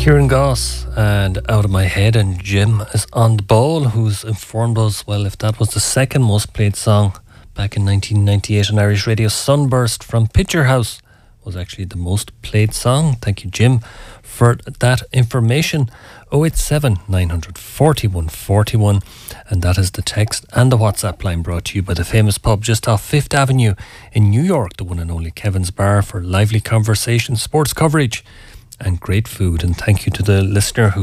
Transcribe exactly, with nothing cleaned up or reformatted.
Kieran Goss and Out of My Head, and Jim is on the ball, who's informed us, well, if that was the second most played song back in nineteen ninety-eight on Irish radio, Sunburst from Picture House was actually the most played song. Thank you, Jim, for that information. oh eight seven, nine four one, four one, and that is the text and the WhatsApp line, brought to you by the famous pub just off Fifth Avenue in New York, the one and only Kevin's Bar, for lively conversation, sports coverage and great food. And thank you to the listener who